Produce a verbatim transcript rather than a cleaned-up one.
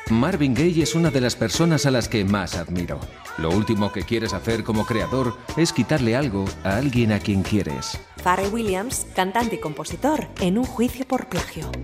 Marvin Gaye es una de las personas a las que más admiro. Lo último que quieres hacer como creador es quitarle algo a alguien a quien quieres. Pharrell Williams, cantante y compositor, en un juicio por plagio.